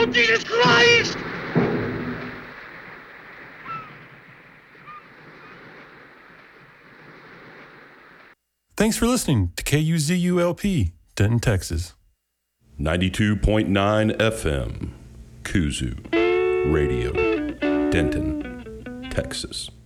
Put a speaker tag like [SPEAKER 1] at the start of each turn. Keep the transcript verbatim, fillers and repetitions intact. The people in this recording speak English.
[SPEAKER 1] Oh, Jesus Christ!
[SPEAKER 2] Thanks for listening to K U Z U L P, Denton, Texas.
[SPEAKER 3] ninety-two point nine F M, Kuzu Radio, Denton, Texas.